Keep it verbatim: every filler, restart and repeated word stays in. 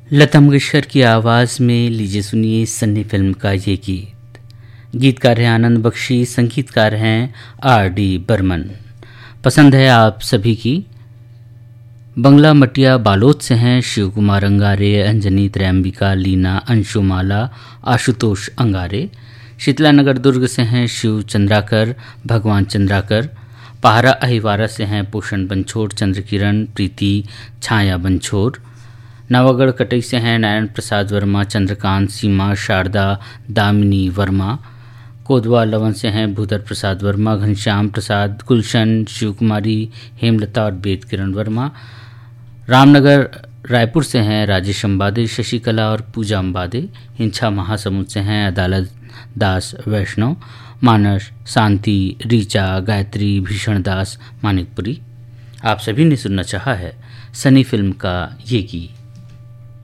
लता मंगेशकर की आवाज़ में लीजिए सुनिए सन्नी फिल्म का ये गीत। गीतकार हैं आनंद बख्शी, संगीतकार हैं आर डी बर्मन। पसंद है आप सभी की। बंगला मटिया बालोद से हैं शिव कुमार अंगारे, अंजनी त्रैम्बिका, लीना, अंशुमाला, आशुतोष अंगारे। शीतला नगर दुर्ग से हैं शिव चंद्राकर, भगवान चंद्राकर। पहाड़ा अहिवारा से हैं पोषण बंछोर, चंद्रकिरण, प्रीति, छाया बंछोर। नवागढ़ कटई से हैं नारायण प्रसाद वर्मा, चंद्रकांत, सीमा, शारदा, दामिनी वर्मा। कोदवा लवन से हैं भूधर प्रसाद वर्मा, घनश्याम प्रसाद, गुलशन, शिवकुमारी, हेमलता और बेद किरण वर्मा। रामनगर रायपुर से हैं राजेश अम्बादे, शशिकला और पूजा अम्बादे। हिंसा महासमुंद से हैं अदालत दास वैष्णव, मानस, शांति, रीचा, गायत्री, भीषण दास, मानिकपुरी। आप सभी ने सुनना चाहा है सनी फिल्म का ये गीत।